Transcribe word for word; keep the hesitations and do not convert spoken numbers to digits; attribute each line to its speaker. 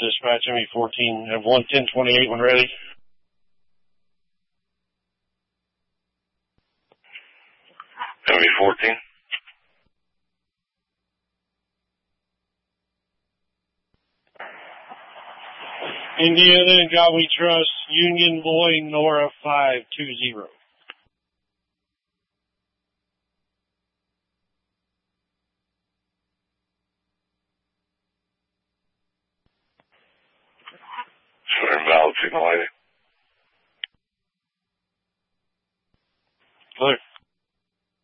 Speaker 1: Dispatch M E fourteen. Have one ten twenty-eight when ready.
Speaker 2: M E fourteen.
Speaker 1: Indiana and God We Trust, Union Boy, Nora five two zero.
Speaker 2: Sure, valid signal lady.